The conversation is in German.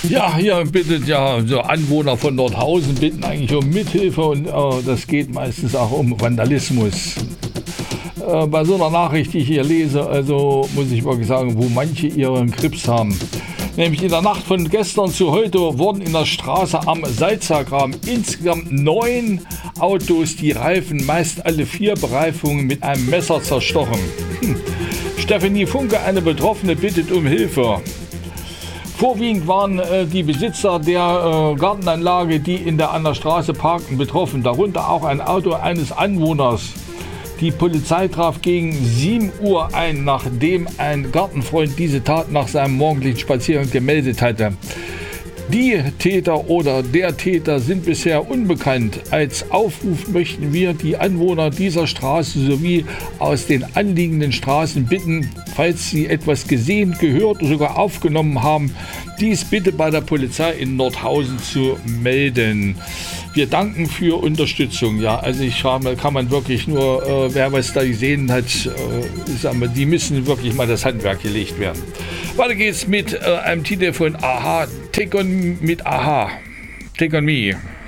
Ja, hier bittet ja so Anwohner von Nordhausen bitten eigentlich um Mithilfe und das geht meistens auch um Vandalismus. Bei so einer Nachricht, die ich hier lese, also muss ich wirklich sagen, wo manche ihren Krips haben. Nämlich in der Nacht von gestern zu heute wurden in der Straße am Salzergraben insgesamt 9 Autos, die Reifen, meist alle 4 Bereifungen, mit einem Messer zerstochen. Stephanie Funke, eine Betroffene, bittet um Hilfe. Vorwiegend waren die Besitzer der Gartenanlage, die an der Straße parkten, betroffen. Darunter auch ein Auto eines Anwohners. Die Polizei traf gegen 7 Uhr ein, nachdem ein Gartenfreund diese Tat nach seinem morgendlichen Spaziergang gemeldet hatte. Die Täter oder der Täter sind bisher unbekannt. Als Aufruf möchten wir die Anwohner dieser Straße sowie aus den anliegenden Straßen bitten, falls sie etwas gesehen, gehört oder sogar aufgenommen haben, dies bitte bei der Polizei in Nordhausen zu melden. Wir danken für Unterstützung. Ja, also kann man wirklich nur, wer was da gesehen hat, die müssen wirklich mal das Handwerk gelegt werden. Weiter geht's mit einem Titel von Aha, Take on Me.